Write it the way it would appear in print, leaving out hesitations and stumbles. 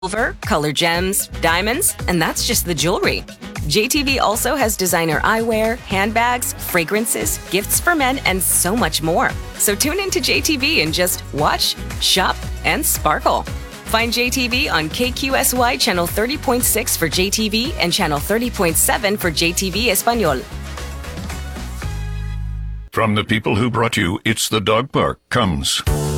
Silver, color gems, diamonds, and that's just the jewelry. JTV also has designer eyewear, handbags, fragrances, gifts for men, and so much more. So tune into JTV and just watch, shop, and sparkle. Find JTV on KQSY Channel 30.6 for JTV and Channel 30.7 for JTV Espanol. From the people who brought you It's the Dog Park comes